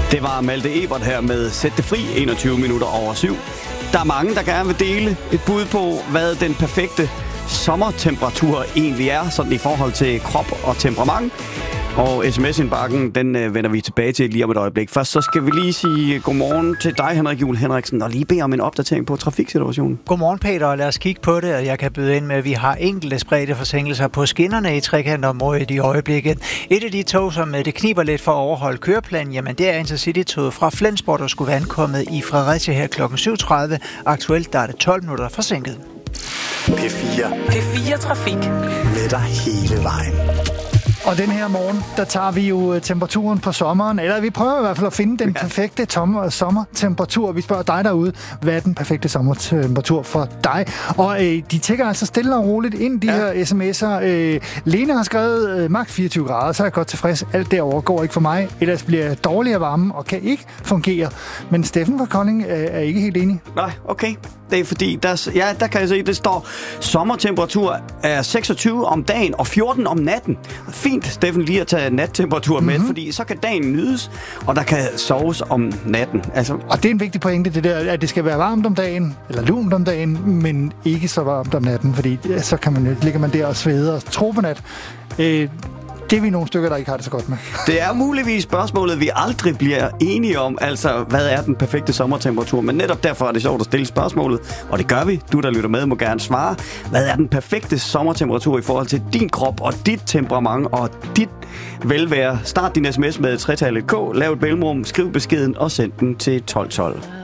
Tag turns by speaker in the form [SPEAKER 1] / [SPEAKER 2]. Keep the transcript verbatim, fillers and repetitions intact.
[SPEAKER 1] Det var Malte Ebert her med Sæt det fri, enogtyve minutter over syv. Der er mange, der gerne vil dele et bud på, hvad den perfekte sommertemperatur egentlig er, sådan i forhold til krop og temperament. Og sms-indbakken, den øh, vender vi tilbage til lige om et øjeblik. Først så skal vi lige sige godmorgen til dig, Henrik Juhl Henriksen, og lige bede om en opdatering på trafiksituationen.
[SPEAKER 2] Godmorgen, Peter, og lad os kigge på det. Jeg kan byde ind med, at vi har enkelte spredte forsinkelser på skinnerne i trekantområdet i øjeblikket. Et af de tog, som det kniber lidt for at overholde køreplanen, jamen det er Intercity-toget fra Flensborg, der skulle være ankommet i Fredericia her klokken syv tredive. Aktuelt der er det tolv minutter forsinket.
[SPEAKER 3] P fire. P fire Trafik. Med dig hele vejen.
[SPEAKER 4] Og den her morgen, der tager vi jo temperaturen på sommeren, eller vi prøver i hvert fald at finde den perfekte tom- sommertemperatur. Vi spørger dig derude, hvad er den perfekte sommertemperatur for dig? Og øh, de tækker altså stille og roligt ind, de ja. her sms'er. Øh, Lene har skrevet øh, maks fireogtyve grader, så er jeg godt tilfreds. Alt derovre går ikke for mig, ellers bliver jeg dårligere varme og kan ikke fungere. Men Steffen fra Kolding øh, er ikke helt enig.
[SPEAKER 1] Nej, okay. Det er fordi, der, ja, der kan jeg se, det står, sommertemperatur er seksogtyve om dagen og fjorten om natten. Fint, Steffen, lige at tage nattemperatur med, mm-hmm. fordi så kan dagen nydes, og der kan soves om natten. Altså...
[SPEAKER 4] Og det er en vigtig pointe, det der, at det skal være varmt om dagen, eller lunt om dagen, men ikke så varmt om natten, fordi så kan man, ligger man der og sveder og tropenat. Øh, Det er vi nogle stykker, der ikke har det så godt med.
[SPEAKER 1] Det er muligvis spørgsmålet, vi aldrig bliver enige om. Altså, hvad er den perfekte sommertemperatur? Men netop derfor er det sjovt at stille spørgsmålet. Og det gør vi. Du, der lytter med, må gerne svare. Hvad er den perfekte sommertemperatur i forhold til din krop og dit temperament og dit velvære? Start din sms med tretallet K, lav et mellemrum, skriv beskeden og send den til tolv tolv.